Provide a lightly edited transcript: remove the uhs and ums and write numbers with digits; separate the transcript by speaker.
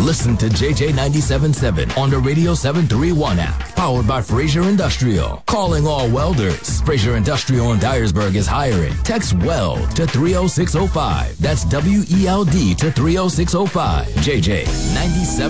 Speaker 1: Listen to JJ 97.7 on the Radio 731 app. Powered by Fraser Industrial. Calling all welders. Fraser Industrial in Dyersburg is hiring. Text WELD to 30605. That's WELD to 30605. JJ 97.7.